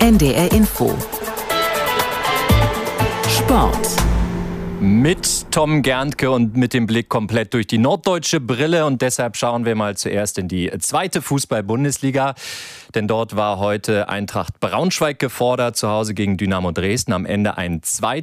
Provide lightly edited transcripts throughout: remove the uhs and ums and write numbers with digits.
NDR Info. Sport. Mit Tom Gerntke und mit dem Blick komplett durch die norddeutsche Brille. Und deshalb schauen wir mal zuerst in die zweite Fußball-Bundesliga. Denn dort war heute Eintracht Braunschweig gefordert, zu Hause gegen Dynamo Dresden. Am Ende ein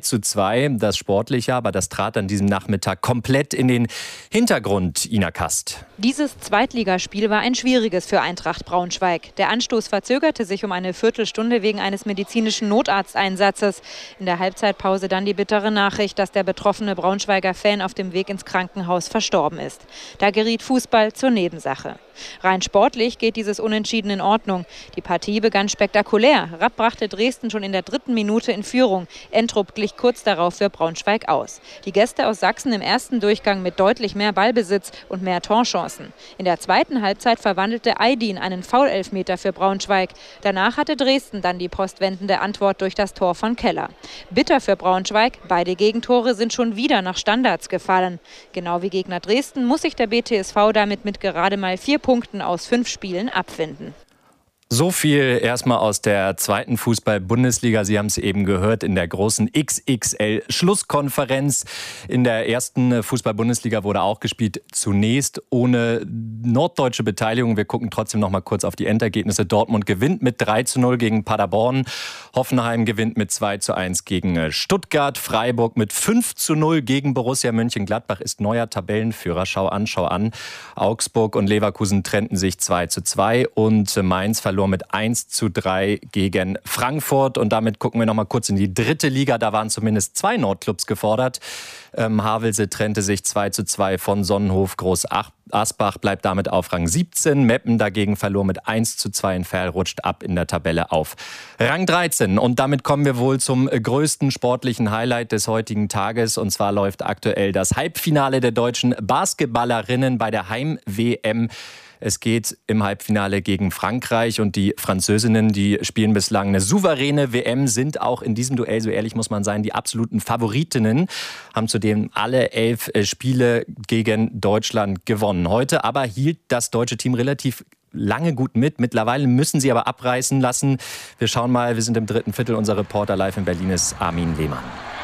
2:2, das Sportliche, aber das trat an diesem Nachmittag komplett in den Hintergrund, Ina Kast. Dieses Zweitligaspiel war ein schwieriges für Eintracht Braunschweig. Der Anstoß verzögerte sich um eine Viertelstunde wegen eines medizinischen Notarzteinsatzes. In der Halbzeitpause dann die bittere Nachricht, dass der betroffene Braunschweiger Fan auf dem Weg ins Krankenhaus verstorben ist. Da geriet Fußball zur Nebensache. Rein sportlich geht dieses Unentschieden in Ordnung. Die Partie begann spektakulär. Rapp brachte Dresden schon in der 3. Minute in Führung. Entrup glich kurz darauf für Braunschweig aus. Die Gäste aus Sachsen im ersten Durchgang mit deutlich mehr Ballbesitz und mehr Torchancen. In der zweiten Halbzeit verwandelte Aydin einen Foul-Elfmeter für Braunschweig. Danach hatte Dresden dann die postwendende Antwort durch das Tor von Keller. Bitter für Braunschweig, beide Gegentore sind schon wieder nach Standards gefallen. Genau wie Gegner Dresden muss sich der BTSV damit mit gerade mal 4 Punkten aus 5 Spielen abfinden. So viel erstmal aus der zweiten Fußball-Bundesliga. Sie haben es eben gehört in der großen XXL-Schlusskonferenz. In der ersten Fußball-Bundesliga wurde auch gespielt, zunächst ohne norddeutsche Beteiligung. Wir gucken trotzdem noch mal kurz auf die Endergebnisse. Dortmund gewinnt mit 3:0 gegen Paderborn. Hoffenheim gewinnt mit 2:1 gegen Stuttgart. Freiburg mit 5:0 gegen Borussia Mönchengladbach ist neuer Tabellenführer. Schau an. Augsburg und Leverkusen trennten sich 2:2 und Mainz verlor mit 1:3 gegen Frankfurt. Und damit gucken wir noch mal kurz in die dritte Liga. Da waren zumindest 2 Nordclubs gefordert. Havelse trennte sich 2:2 von Sonnenhof. Groß Asbach bleibt damit auf Rang 17. Meppen dagegen verlor mit 1:2 in Verl, rutscht ab in der Tabelle auf Rang 13. Und damit kommen wir wohl zum größten sportlichen Highlight des heutigen Tages. Und zwar läuft aktuell das Halbfinale der deutschen Basketballerinnen bei der Heim-WM. Es geht im Halbfinale gegen Frankreich und die Französinnen, die spielen bislang eine souveräne WM, sind auch in diesem Duell, so ehrlich muss man sein, die absoluten Favoritinnen, haben zudem alle 11 Spiele gegen Deutschland gewonnen. Heute aber hielt das deutsche Team relativ lange gut mit. Mittlerweile müssen sie aber abreißen lassen. Wir schauen mal, wir sind im 3. Viertel. Unser Reporter live in Berlin ist Armin Lehmann.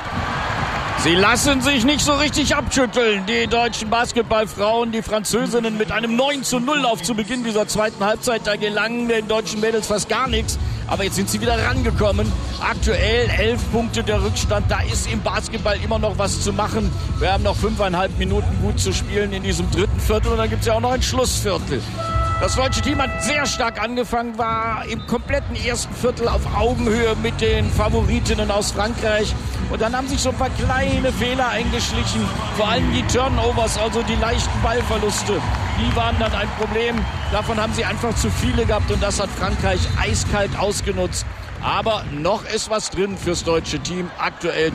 Sie lassen sich nicht so richtig abschütteln, die deutschen Basketballfrauen, die Französinnen mit einem 9:0 zu Beginn dieser zweiten Halbzeit. Da gelang den deutschen Mädels fast gar nichts. Aber jetzt sind sie wieder rangekommen. Aktuell 11 Punkte der Rückstand. Da ist im Basketball immer noch was zu machen. Wir haben noch 5,5 Minuten gut zu spielen in diesem 3. Viertel. Und dann gibt es ja auch noch ein Schlussviertel. Das deutsche Team hat sehr stark angefangen, war im kompletten ersten Viertel auf Augenhöhe mit den Favoritinnen aus Frankreich. Und dann haben sich so ein paar kleine Fehler eingeschlichen. Vor allem die Turnovers, also die leichten Ballverluste, die waren dann ein Problem. Davon haben sie einfach zu viele gehabt und das hat Frankreich eiskalt ausgenutzt. Aber noch ist was drin fürs deutsche Team. Aktuell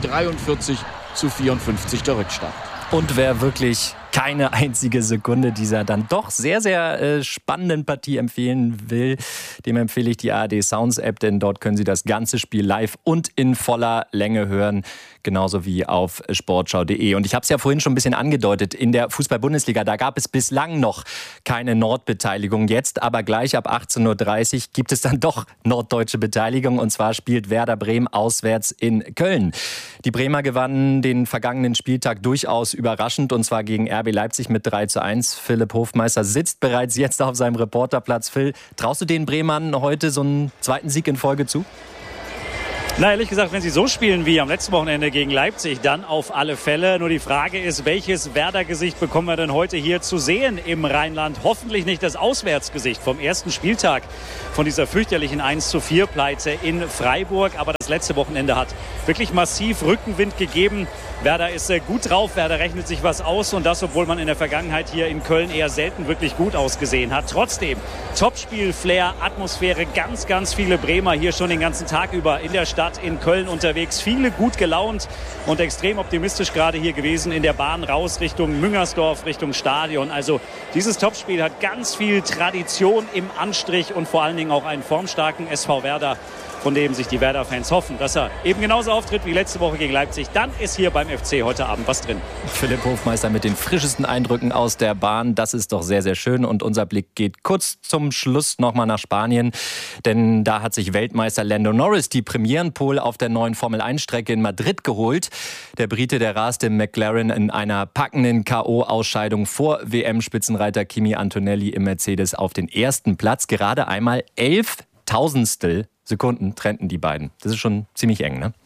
43:54 der Rückstand. Und wer wirklich keine einzige Sekunde dieser dann doch sehr, sehr spannenden Partie empfehlen will, dem empfehle ich die ARD Sounds App, denn dort können Sie das ganze Spiel live und in voller Länge hören, genauso wie auf sportschau.de. Und ich habe es ja vorhin schon ein bisschen angedeutet, in der Fußball-Bundesliga, da gab es bislang noch keine Nordbeteiligung. Jetzt aber gleich ab 18:30 Uhr gibt es dann doch norddeutsche Beteiligung, und zwar spielt Werder Bremen auswärts in Köln. Die Bremer gewannen den vergangenen Spieltag durchaus überraschend, und zwar gegen RB Leipzig mit 3:1. Philipp Hofmeister sitzt bereits jetzt auf seinem Reporterplatz. Phil, traust du den Bremern heute so einen zweiten Sieg in Folge zu? Na, ehrlich gesagt, wenn sie so spielen wie am letzten Wochenende gegen Leipzig, dann auf alle Fälle. Nur die Frage ist, welches Werder-Gesicht bekommen wir denn heute hier zu sehen im Rheinland? Hoffentlich nicht das Auswärtsgesicht vom ersten Spieltag von dieser fürchterlichen 1:4-Pleite in Freiburg. Aber das letzte Wochenende hat wirklich massiv Rückenwind gegeben. Werder ist gut drauf, Werder rechnet sich was aus, und das, obwohl man in der Vergangenheit hier in Köln eher selten wirklich gut ausgesehen hat. Trotzdem, Topspiel, Flair, Atmosphäre, ganz, ganz viele Bremer hier schon den ganzen Tag über in der Stadt in Köln unterwegs. Viele gut gelaunt und extrem optimistisch gerade hier gewesen in der Bahn raus Richtung Müngersdorf, Richtung Stadion. Also dieses Topspiel hat ganz viel Tradition im Anstrich und vor allen Dingen auch einen formstarken SV Werder. von dem sich die Werder-Fans hoffen, dass er eben genauso auftritt wie letzte Woche gegen Leipzig. Dann ist hier beim FC heute Abend was drin. Philipp Hofmeister mit den frischesten Eindrücken aus der Bahn. Das ist doch sehr, sehr schön. Und unser Blick geht kurz zum Schluss nochmal nach Spanien. Denn da hat sich Weltmeister Lando Norris die Premierenpole auf der neuen Formel-1-Strecke in Madrid geholt. Der Brite, der raste im McLaren in einer packenden K.O.-Ausscheidung vor WM-Spitzenreiter Kimi Antonelli im Mercedes auf den ersten Platz. Gerade einmal 11.000 Sekunden trennten die beiden. Das ist schon ziemlich eng, ne?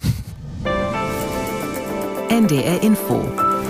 NDR Info.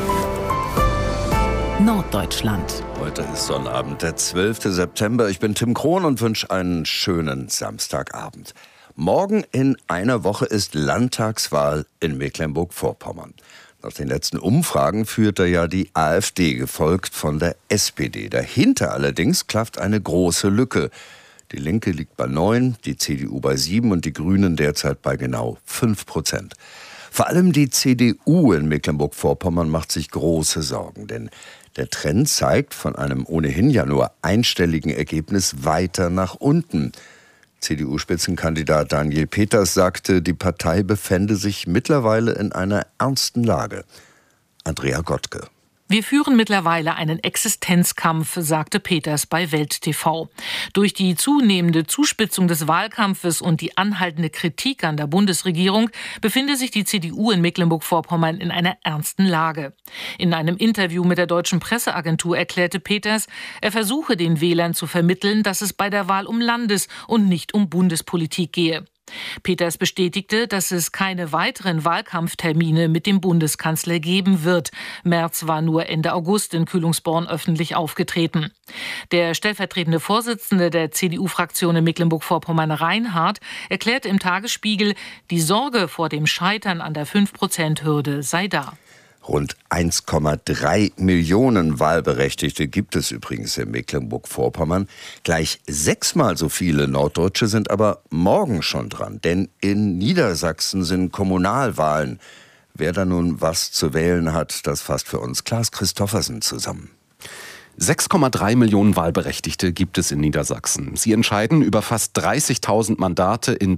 Norddeutschland. Heute ist Sonnabend, der 12. September. Ich bin Tim Krohn und wünsche einen schönen Samstagabend. Morgen in einer Woche ist Landtagswahl in Mecklenburg-Vorpommern. Nach den letzten Umfragen führt da ja die AfD, gefolgt von der SPD. Dahinter allerdings klafft eine große Lücke. Die Linke liegt bei 9, die CDU bei 7 und die Grünen derzeit bei genau 5%. Vor allem die CDU in Mecklenburg-Vorpommern macht sich große Sorgen, denn der Trend zeigt von einem ohnehin ja nur einstelligen Ergebnis weiter nach unten. CDU-Spitzenkandidat Daniel Peters sagte, die Partei befände sich mittlerweile in einer ernsten Lage. Andrea Gottke. Wir führen mittlerweile einen Existenzkampf, sagte Peters bei Welt TV. Durch die zunehmende Zuspitzung des Wahlkampfes und die anhaltende Kritik an der Bundesregierung befinde sich die CDU in Mecklenburg-Vorpommern in einer ernsten Lage. In einem Interview mit der Deutschen Presseagentur erklärte Peters, er versuche den Wählern zu vermitteln, dass es bei der Wahl um Landes- und nicht um Bundespolitik gehe. Peters bestätigte, dass es keine weiteren Wahlkampftermine mit dem Bundeskanzler geben wird. Merz war nur Ende August in Kühlungsborn öffentlich aufgetreten. Der stellvertretende Vorsitzende der CDU-Fraktion in Mecklenburg-Vorpommern, Reinhardt, erklärte im Tagesspiegel, die Sorge vor dem Scheitern an der 5%-Hürde sei da. Rund 1,3 Millionen Wahlberechtigte gibt es übrigens in Mecklenburg-Vorpommern. Gleich 6-mal so viele Norddeutsche sind aber morgen schon dran. Denn in Niedersachsen sind Kommunalwahlen. Wer da nun was zu wählen hat, das fasst für uns Klaas Christoffersen zusammen. 6,3 Millionen Wahlberechtigte gibt es in Niedersachsen. Sie entscheiden über fast 30.000 Mandate in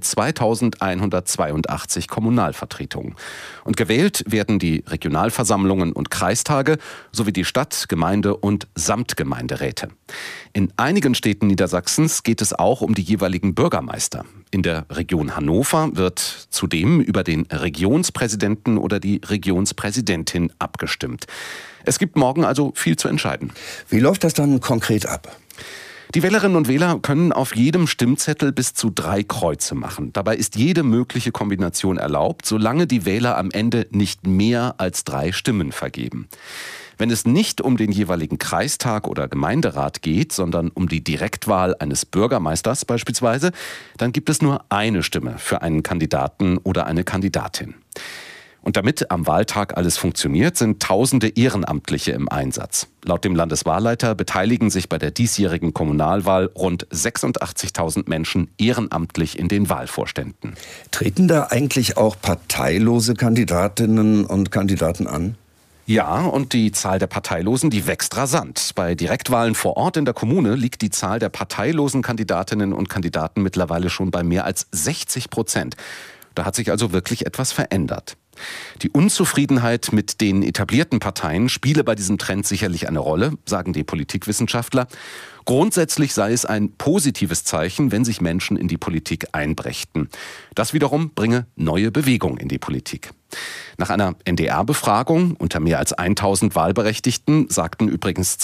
2.182 Kommunalvertretungen. Und gewählt werden die Regionalversammlungen und Kreistage sowie die Stadt-, Gemeinde- und Samtgemeinderäte. In einigen Städten Niedersachsens geht es auch um die jeweiligen Bürgermeister. In der Region Hannover wird zudem über den Regionspräsidenten oder die Regionspräsidentin abgestimmt. Es gibt morgen also viel zu entscheiden. Wie läuft das dann konkret ab? Die Wählerinnen und Wähler können auf jedem Stimmzettel bis zu 3 Kreuze machen. Dabei ist jede mögliche Kombination erlaubt, solange die Wähler am Ende nicht mehr als 3 Stimmen vergeben. Wenn es nicht um den jeweiligen Kreistag oder Gemeinderat geht, sondern um die Direktwahl eines Bürgermeisters beispielsweise, dann gibt es nur eine Stimme für einen Kandidaten oder eine Kandidatin. Und damit am Wahltag alles funktioniert, sind Tausende Ehrenamtliche im Einsatz. Laut dem Landeswahlleiter beteiligen sich bei der diesjährigen Kommunalwahl rund 86.000 Menschen ehrenamtlich in den Wahlvorständen. Treten da eigentlich auch parteilose Kandidatinnen und Kandidaten an? Ja, und die Zahl der Parteilosen, die wächst rasant. Bei Direktwahlen vor Ort in der Kommune liegt die Zahl der parteilosen Kandidatinnen und Kandidaten mittlerweile schon bei mehr als 60%. Da hat sich also wirklich etwas verändert. Die Unzufriedenheit mit den etablierten Parteien spiele bei diesem Trend sicherlich eine Rolle, sagen die Politikwissenschaftler. Grundsätzlich sei es ein positives Zeichen, wenn sich Menschen in die Politik einbrächten. Das wiederum bringe neue Bewegung in die Politik. Nach einer NDR-Befragung unter mehr als 1000 Wahlberechtigten sagten übrigens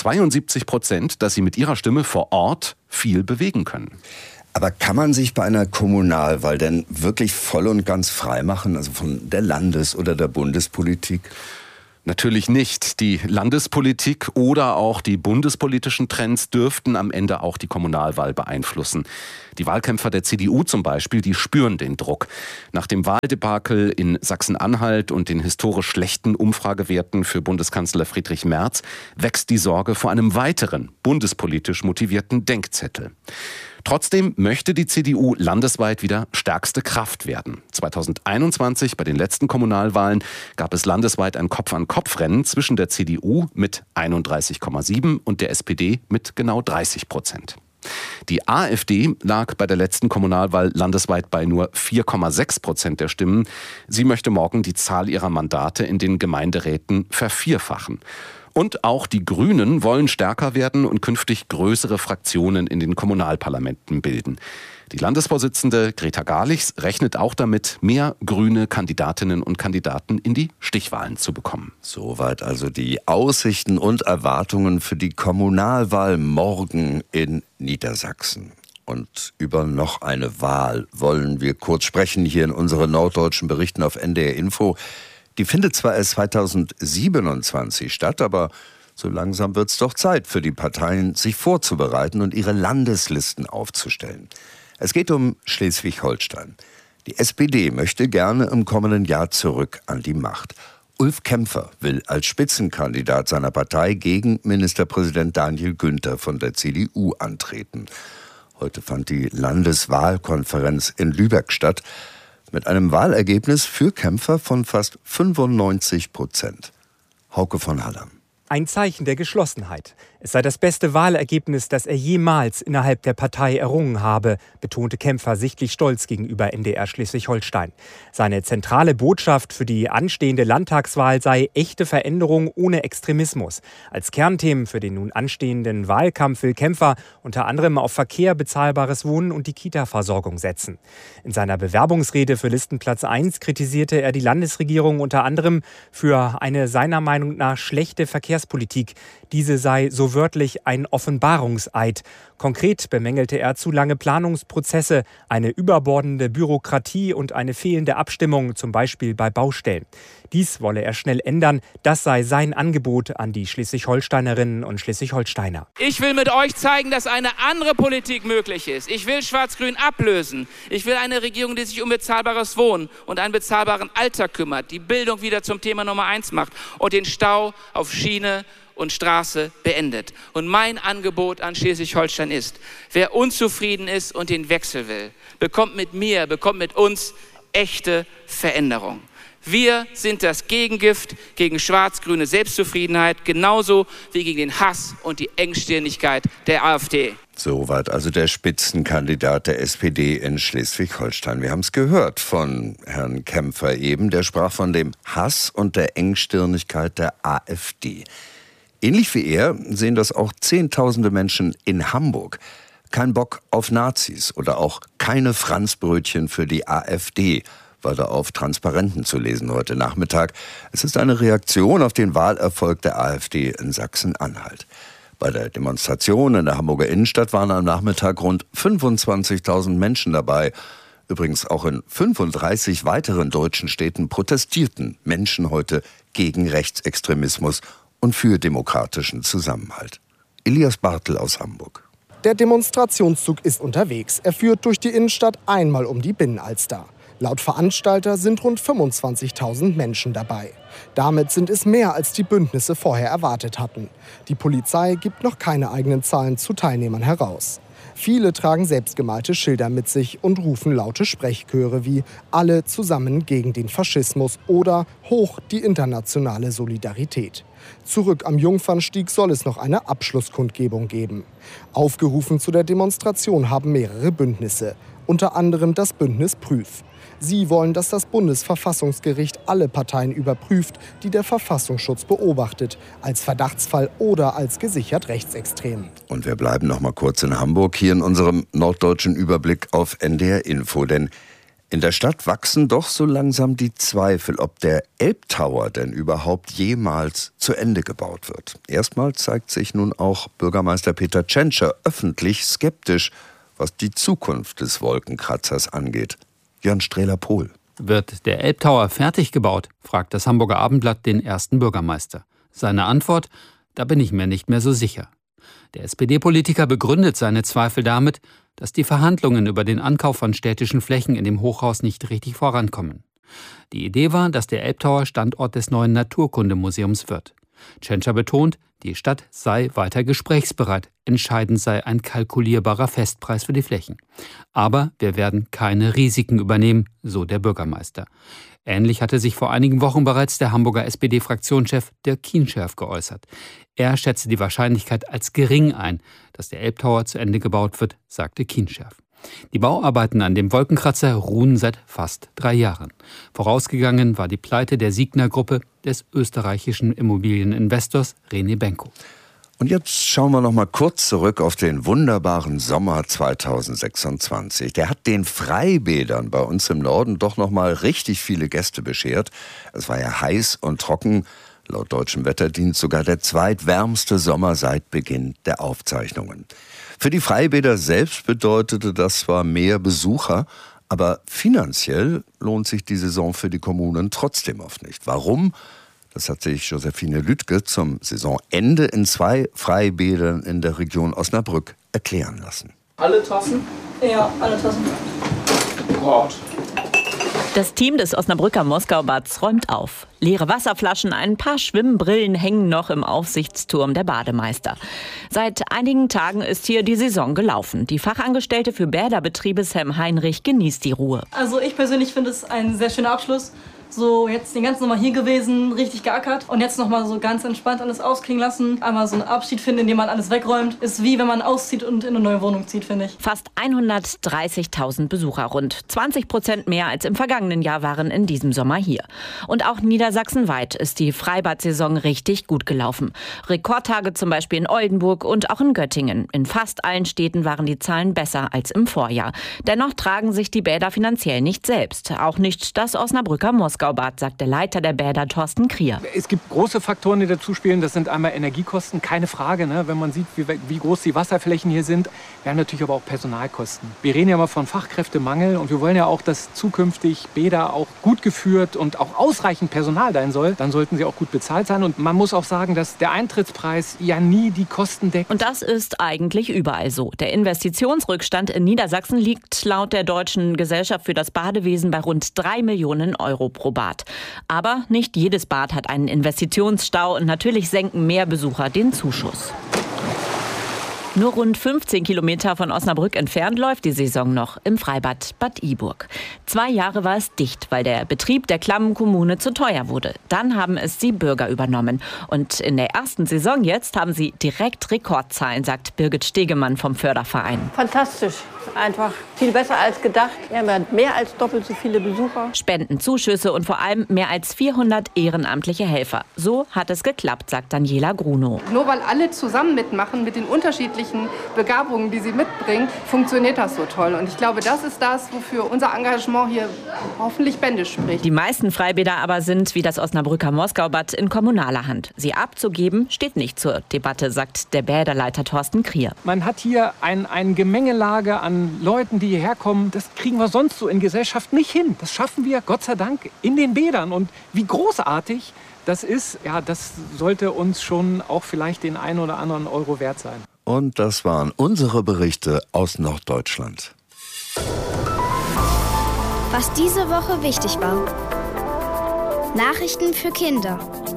72%, dass sie mit ihrer Stimme vor Ort viel bewegen können. Aber kann man sich bei einer Kommunalwahl denn wirklich voll und ganz frei machen, also von der Landes- oder der Bundespolitik? Natürlich nicht. Die Landespolitik oder auch die bundespolitischen Trends dürften am Ende auch die Kommunalwahl beeinflussen. Die Wahlkämpfer der CDU zum Beispiel, die spüren den Druck. Nach dem Wahldebakel in Sachsen-Anhalt und den historisch schlechten Umfragewerten für Bundeskanzler Friedrich Merz wächst die Sorge vor einem weiteren bundespolitisch motivierten Denkzettel. Trotzdem möchte die CDU landesweit wieder stärkste Kraft werden. 2021 bei den letzten Kommunalwahlen gab es landesweit ein Kopf-an-Kopf-Rennen zwischen der CDU mit 31,7 und der SPD mit genau 30%. Die AfD lag bei der letzten Kommunalwahl landesweit bei nur 4,6% der Stimmen. Sie möchte morgen die Zahl ihrer Mandate in den Gemeinderäten vervierfachen. Und auch die Grünen wollen stärker werden und künftig größere Fraktionen in den Kommunalparlamenten bilden. Die Landesvorsitzende Greta Garlichs rechnet auch damit, mehr grüne Kandidatinnen und Kandidaten in die Stichwahlen zu bekommen. Soweit also die Aussichten und Erwartungen für die Kommunalwahl morgen in Niedersachsen. Und über noch eine Wahl wollen wir kurz sprechen hier in unseren norddeutschen Berichten auf NDR Info. Die findet zwar erst 2027 statt, aber so langsam wird es doch Zeit für die Parteien, sich vorzubereiten und ihre Landeslisten aufzustellen. Es geht um Schleswig-Holstein. Die SPD möchte gerne im kommenden Jahr zurück an die Macht. Ulf Kämpfer will als Spitzenkandidat seiner Partei gegen Ministerpräsident Daniel Günther von der CDU antreten. Heute fand die Landeswahlkonferenz in Lübeck statt, mit einem Wahlergebnis für Kämpfer von fast 95%. Hauke von Hallam. Ein Zeichen der Geschlossenheit. Es sei das beste Wahlergebnis, das er jemals innerhalb der Partei errungen habe, betonte Kämpfer sichtlich stolz gegenüber NDR Schleswig-Holstein. Seine zentrale Botschaft für die anstehende Landtagswahl sei echte Veränderung ohne Extremismus. Als Kernthemen für den nun anstehenden Wahlkampf will Kämpfer unter anderem auf Verkehr, bezahlbares Wohnen und die Kita-Versorgung setzen. In seiner Bewerbungsrede für Listenplatz 1 kritisierte er die Landesregierung unter anderem für eine seiner Meinung nach schlechte Verkehrspolitik. Diese sei so wörtlich ein Offenbarungseid. Konkret bemängelte er zu lange Planungsprozesse, eine überbordende Bürokratie und eine fehlende Abstimmung, zum Beispiel bei Baustellen. Dies wolle er schnell ändern. Das sei sein Angebot an die Schleswig-Holsteinerinnen und Schleswig-Holsteiner. Ich will mit euch zeigen, dass eine andere Politik möglich ist. Ich will Schwarz-Grün ablösen. Ich will eine Regierung, die sich um bezahlbares Wohnen und einen bezahlbaren Alltag kümmert, die Bildung wieder zum Thema Nummer 1 macht und den Stau auf Schiene und Straße beendet. Und mein Angebot an Schleswig-Holstein ist, wer unzufrieden ist und den Wechsel will, bekommt mit mir, bekommt mit uns echte Veränderung. Wir sind das Gegengift gegen schwarz-grüne Selbstzufriedenheit, genauso wie gegen den Hass und die Engstirnigkeit der AfD. Soweit also der Spitzenkandidat der SPD in Schleswig-Holstein. Wir haben es gehört von Herrn Kämpfer eben, der sprach von dem Hass und der Engstirnigkeit der AfD. Ähnlich wie er sehen das auch Zehntausende Menschen in Hamburg. Kein Bock auf Nazis oder auch keine Franzbrötchen für die AfD, war da auf Transparenten zu lesen heute Nachmittag. Es ist eine Reaktion auf den Wahlerfolg der AfD in Sachsen-Anhalt. Bei der Demonstration in der Hamburger Innenstadt waren am Nachmittag rund 25.000 Menschen dabei. Übrigens auch in 35 weiteren deutschen Städten protestierten Menschen heute gegen Rechtsextremismus und für demokratischen Zusammenhalt. Elias Bartel aus Hamburg. Der Demonstrationszug ist unterwegs. Er führt durch die Innenstadt einmal um die Binnenalster. Laut Veranstalter sind rund 25.000 Menschen dabei. Damit sind es mehr, als die Bündnisse vorher erwartet hatten. Die Polizei gibt noch keine eigenen Zahlen zu Teilnehmern heraus. Viele tragen selbstgemalte Schilder mit sich und rufen laute Sprechchöre wie »Alle zusammen gegen den Faschismus« oder »Hoch die internationale Solidarität«. Zurück am Jungfernstieg soll es noch eine Abschlusskundgebung geben. Aufgerufen zu der Demonstration haben mehrere Bündnisse, unter anderem das Bündnis Prüf. Sie wollen, dass das Bundesverfassungsgericht alle Parteien überprüft, die der Verfassungsschutz beobachtet, als Verdachtsfall oder als gesichert rechtsextrem. Und wir bleiben noch mal kurz in Hamburg, hier in unserem norddeutschen Überblick auf NDR Info. Denn in der Stadt wachsen doch so langsam die Zweifel, ob der Elbtower denn überhaupt jemals zu Ende gebaut wird. Erstmal zeigt sich nun auch Bürgermeister Peter Tschentscher öffentlich skeptisch, was die Zukunft des Wolkenkratzers angeht. Jan Strehler-Pohl. Wird der Elbtower fertig gebaut, fragt das Hamburger Abendblatt den ersten Bürgermeister. Seine Antwort: Da bin ich mir nicht mehr so sicher. Der SPD-Politiker begründet seine Zweifel damit, dass die Verhandlungen über den Ankauf von städtischen Flächen in dem Hochhaus nicht richtig vorankommen. Die Idee war, dass der Elbtower Standort des neuen Naturkundemuseums wird. Tschentscher betont, die Stadt sei weiter gesprächsbereit. Entscheidend sei ein kalkulierbarer Festpreis für die Flächen. Aber wir werden keine Risiken übernehmen, so der Bürgermeister. Ähnlich hatte sich vor einigen Wochen bereits der Hamburger SPD-Fraktionschef Dirk Kienscherf geäußert. Er schätze die Wahrscheinlichkeit als gering ein, dass der Elbtower zu Ende gebaut wird, sagte Kienscherf. Die Bauarbeiten an dem Wolkenkratzer ruhen seit fast 3 Jahren. Vorausgegangen war die Pleite der Signa-Gruppe des österreichischen Immobilieninvestors René Benko. Und jetzt schauen wir noch mal kurz zurück auf den wunderbaren Sommer 2026. Der hat den Freibädern bei uns im Norden doch noch mal richtig viele Gäste beschert. Es war ja heiß und trocken. Laut deutschem Wetterdienst sogar der zweitwärmste Sommer seit Beginn der Aufzeichnungen. Für die Freibäder selbst bedeutete das zwar mehr Besucher, aber finanziell lohnt sich die Saison für die Kommunen trotzdem oft nicht. Warum? Das hat sich Josephine Lüdke zum Saisonende in 2 Freibädern in der Region Osnabrück erklären lassen. Alle Tassen? Ja, alle Tassen. Gott. Das Team des Osnabrücker Moskaubads räumt auf. Leere Wasserflaschen, ein paar Schwimmbrillen hängen noch im Aufsichtsturm der Bademeister. Seit einigen Tagen ist hier die Saison gelaufen. Die Fachangestellte für Bäderbetriebe Sam Heinrich genießt die Ruhe. Also ich persönlich finde es ein sehr schöner Abschluss. So jetzt den ganzen Sommer hier gewesen, richtig geackert und jetzt nochmal so ganz entspannt alles ausklingen lassen. Einmal so einen Abschied finden, indem man alles wegräumt. Ist wie wenn man auszieht und in eine neue Wohnung zieht, finde ich. Fast 130.000 Besucher, rund 20% mehr als im vergangenen Jahr waren in diesem Sommer hier. Und auch niedersachsenweit ist die Freibad-Saison richtig gut gelaufen. Rekordtage zum Beispiel in Oldenburg und auch in Göttingen. In fast allen Städten waren die Zahlen besser als im Vorjahr. Dennoch tragen sich die Bäder finanziell nicht selbst. Auch nicht das Osnabrücker Moskau. Sagt der Leiter der Bäder Thorsten Krier. Es gibt große Faktoren, die dazu spielen. Das sind einmal Energiekosten, keine Frage. Ne? Wenn man sieht, wie groß die Wasserflächen hier sind. Wir haben natürlich aber auch Personalkosten. Wir reden ja mal von Fachkräftemangel und wir wollen ja auch, dass zukünftig Bäder auch gut geführt und auch ausreichend Personal sein soll. Dann sollten sie auch gut bezahlt sein. Und man muss auch sagen, dass der Eintrittspreis ja nie die Kosten deckt. Und das ist eigentlich überall so. Der Investitionsrückstand in Niedersachsen liegt laut der Deutschen Gesellschaft für das Badewesen bei rund 3 Millionen Euro pro Bad. Aber nicht jedes Bad hat einen Investitionsstau und natürlich senken mehr Besucher den Zuschuss. Nur rund 15 Kilometer von Osnabrück entfernt läuft die Saison noch im Freibad Bad Iburg. 2 Jahre war es dicht, weil der Betrieb der klammen Kommune zu teuer wurde. Dann haben es die Bürger übernommen. Und in der ersten Saison jetzt haben sie direkt Rekordzahlen, sagt Birgit Stegemann vom Förderverein. Fantastisch. Einfach viel besser als gedacht. Wir haben mehr als doppelt so viele Besucher. Spenden, Zuschüsse und vor allem mehr als 400 ehrenamtliche Helfer. So hat es geklappt, sagt Daniela Grunow. Nur weil alle zusammen mitmachen mit den unterschiedlichen Begabungen, die sie mitbringen, funktioniert das so toll. Und ich glaube, das ist das, wofür unser Engagement hier hoffentlich Bände spricht. Die meisten Freibäder aber sind, wie das Osnabrücker Moskaubad, in kommunaler Hand. Sie abzugeben, steht nicht zur Debatte, sagt der Bäderleiter Thorsten Krier. Man hat hier eine Gemengelage an Leuten, die hierher kommen. Das kriegen wir sonst so in Gesellschaft nicht hin. Das schaffen wir, Gott sei Dank, in den Bädern. Und wie großartig das ist, ja, das sollte uns schon auch vielleicht den einen oder anderen Euro wert sein. Und das waren unsere Berichte aus Norddeutschland. Was diese Woche wichtig war. Nachrichten für Kinder.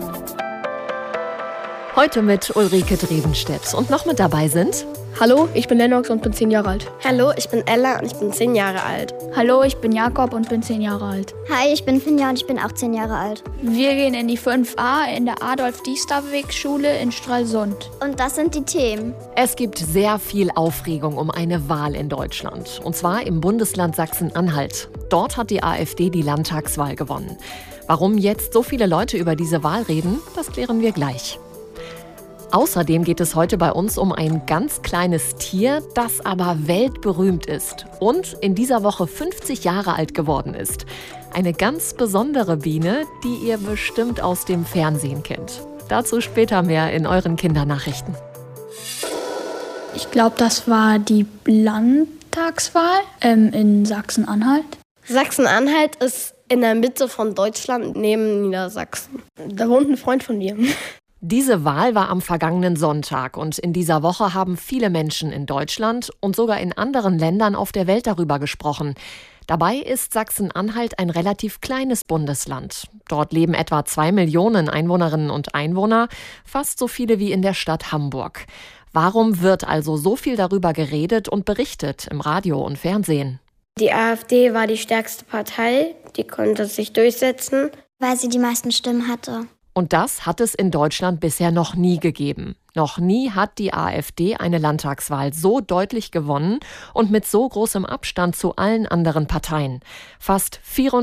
Heute mit Ulrike Drevenstedt. Und noch mit dabei sind... Hallo, ich bin Lennox und bin 10 Jahre alt. Hallo, ich bin Ella und ich bin 10 Jahre alt. Hallo, ich bin Jakob und bin 10 Jahre alt. Hi, ich bin Finja und ich bin auch 10 Jahre alt. Wir gehen in die 5a in der Adolf-Diesterweg-Schule in Stralsund. Und das sind die Themen. Es gibt sehr viel Aufregung um eine Wahl in Deutschland. Und zwar im Bundesland Sachsen-Anhalt. Dort hat die AfD die Landtagswahl gewonnen. Warum jetzt so viele Leute über diese Wahl reden, das klären wir gleich. Außerdem geht es heute bei uns um ein ganz kleines Tier, das aber weltberühmt ist und in dieser Woche 50 Jahre alt geworden ist. Eine ganz besondere Biene, die ihr bestimmt aus dem Fernsehen kennt. Dazu später mehr in euren Kindernachrichten. Ich glaube, das war die Landtagswahl in Sachsen-Anhalt. Sachsen-Anhalt ist in der Mitte von Deutschland neben Niedersachsen. Da wohnt ein Freund von mir. Diese Wahl war am vergangenen Sonntag und in dieser Woche haben viele Menschen in Deutschland und sogar in anderen Ländern auf der Welt darüber gesprochen. Dabei ist Sachsen-Anhalt ein relativ kleines Bundesland. Dort leben etwa 2 Millionen Einwohnerinnen und Einwohner, fast so viele wie in der Stadt Hamburg. Warum wird also so viel darüber geredet und berichtet im Radio und Fernsehen? Die AfD war die stärkste Partei, die konnte sich durchsetzen. Weil sie die meisten Stimmen hatte. Und das hat es in Deutschland bisher noch nie gegeben. Noch nie hat die AfD eine Landtagswahl so deutlich gewonnen und mit so großem Abstand zu allen anderen Parteien. Fast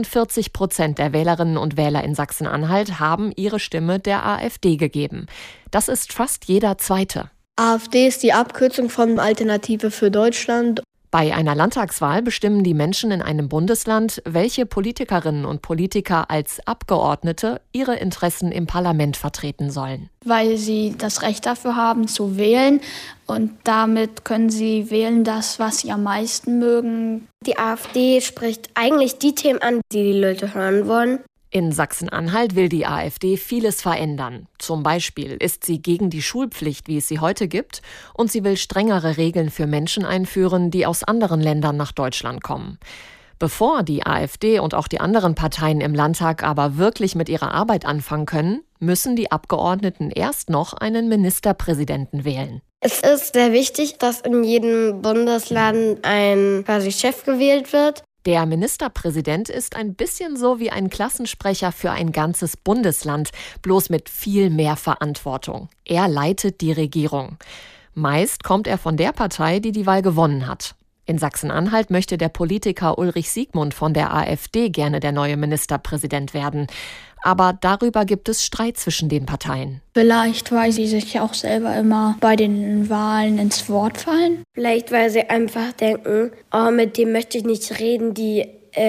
44% der Wählerinnen und Wähler in Sachsen-Anhalt haben ihre Stimme der AfD gegeben. Das ist fast jeder Zweite. AfD ist die Abkürzung von Alternative für Deutschland. Bei einer Landtagswahl bestimmen die Menschen in einem Bundesland, welche Politikerinnen und Politiker als Abgeordnete ihre Interessen im Parlament vertreten sollen. Weil sie das Recht dafür haben zu wählen und damit können sie wählen das, was sie am meisten mögen. Die AfD spricht eigentlich die Themen an, die die Leute hören wollen. In Sachsen-Anhalt will die AfD vieles verändern. Zum Beispiel ist sie gegen die Schulpflicht, wie es sie heute gibt, und sie will strengere Regeln für Menschen einführen, die aus anderen Ländern nach Deutschland kommen. Bevor die AfD und auch die anderen Parteien im Landtag aber wirklich mit ihrer Arbeit anfangen können, müssen die Abgeordneten erst noch einen Ministerpräsidenten wählen. Es ist sehr wichtig, dass in jedem Bundesland ein quasi Chef gewählt wird. Der Ministerpräsident ist ein bisschen so wie ein Klassensprecher für ein ganzes Bundesland, bloß mit viel mehr Verantwortung. Er leitet die Regierung. Meist kommt er von der Partei, die die Wahl gewonnen hat. In Sachsen-Anhalt möchte der Politiker Ulrich Siegmund von der AfD gerne der neue Ministerpräsident werden. Aber darüber gibt es Streit zwischen den Parteien. Vielleicht, weil sie sich auch selber immer bei den Wahlen ins Wort fallen. Vielleicht, weil sie einfach denken, oh, mit dem möchte ich nicht reden, die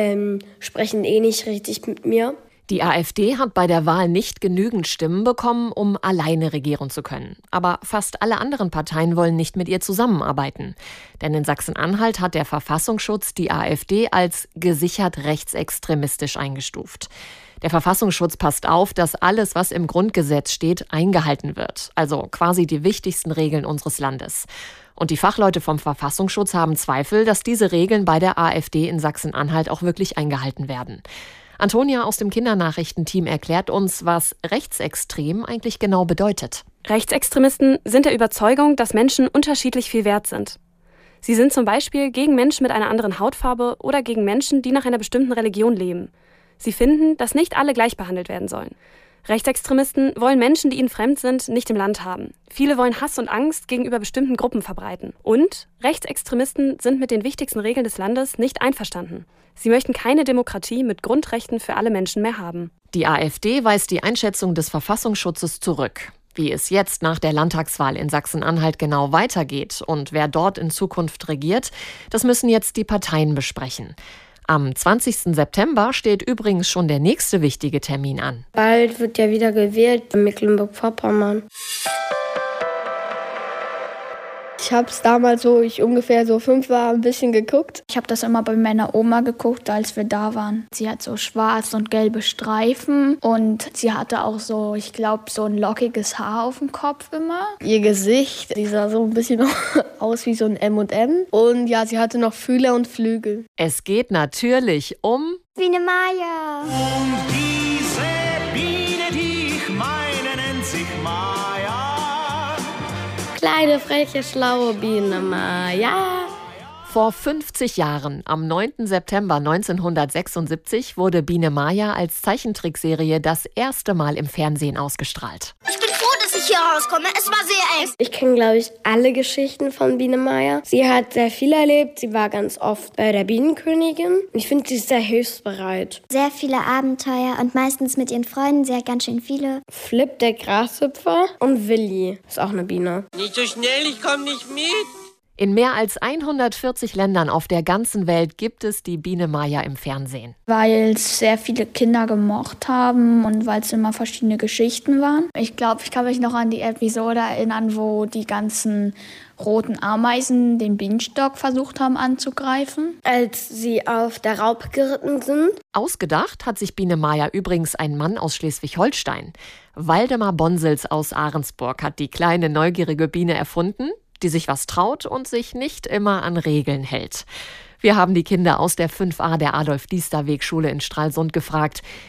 sprechen eh nicht richtig mit mir. Die AfD hat bei der Wahl nicht genügend Stimmen bekommen, um alleine regieren zu können. Aber fast alle anderen Parteien wollen nicht mit ihr zusammenarbeiten. Denn in Sachsen-Anhalt hat der Verfassungsschutz die AfD als gesichert rechtsextremistisch eingestuft. Der Verfassungsschutz passt auf, dass alles, was im Grundgesetz steht, eingehalten wird. Also quasi die wichtigsten Regeln unseres Landes. Und die Fachleute vom Verfassungsschutz haben Zweifel, dass diese Regeln bei der AfD in Sachsen-Anhalt auch wirklich eingehalten werden. Antonia aus dem Kindernachrichtenteam erklärt uns, was rechtsextrem eigentlich genau bedeutet. Rechtsextremisten sind der Überzeugung, dass Menschen unterschiedlich viel wert sind. Sie sind zum Beispiel gegen Menschen mit einer anderen Hautfarbe oder gegen Menschen, die nach einer bestimmten Religion leben. Sie finden, dass nicht alle gleich behandelt werden sollen. Rechtsextremisten wollen Menschen, die ihnen fremd sind, nicht im Land haben. Viele wollen Hass und Angst gegenüber bestimmten Gruppen verbreiten. Und Rechtsextremisten sind mit den wichtigsten Regeln des Landes nicht einverstanden. Sie möchten keine Demokratie mit Grundrechten für alle Menschen mehr haben. Die AfD weist die Einschätzung des Verfassungsschutzes zurück. Wie es jetzt nach der Landtagswahl in Sachsen-Anhalt genau weitergeht und wer dort in Zukunft regiert, das müssen jetzt die Parteien besprechen. Am 20. September steht übrigens schon der nächste wichtige Termin an. Bald wird ja wieder gewählt in Mecklenburg-Vorpommern. Ich habe es damals, so ich ungefähr so 5 war, ein bisschen geguckt. Ich habe das immer bei meiner Oma geguckt, als wir da waren. Sie hat so schwarz und gelbe Streifen und sie hatte auch so, ich glaube, so ein lockiges Haar auf dem Kopf immer. Ihr Gesicht, sie sah so ein bisschen aus wie so ein M&M. Und ja, sie hatte noch Fühler und Flügel. Es geht natürlich um Biene Maya. Und diese Biene, die ich meine, nennt sich Maya. Kleine, freche, schlaue Biene Maya. Vor 50 Jahren, am 9. September 1976, wurde Biene Maya als Zeichentrickserie das erste Mal im Fernsehen ausgestrahlt. Ich bin froh, dass ich hier rauskomme. Es war sehr eng. Ich kenne, glaube ich, alle Geschichten von Biene Maya. Sie hat sehr viel erlebt. Sie war ganz oft bei der Bienenkönigin. Ich finde, sie ist sehr hilfsbereit. Sehr viele Abenteuer und meistens mit ihren Freunden. Sie hat ganz schön viele. Flip, der Grashüpfer, und Willi ist auch eine Biene. Nicht so schnell, ich komme nicht mit. In mehr als 140 Ländern auf der ganzen Welt gibt es die Biene Maya im Fernsehen. Weil es sehr viele Kinder gemocht haben und weil es immer verschiedene Geschichten waren. Ich glaube, ich kann mich noch an die Episode erinnern, wo die ganzen roten Ameisen den Bienenstock versucht haben anzugreifen. Als sie auf der Raupe geritten sind. Ausgedacht hat sich Biene Maya übrigens ein Mann aus Schleswig-Holstein. Waldemar Bonsels aus Ahrensburg hat die kleine neugierige Biene erfunden, die sich was traut und sich nicht immer an Regeln hält. Wir haben die Kinder aus der 5a der Adolf-Diester-Wegschule in Stralsund gefragt,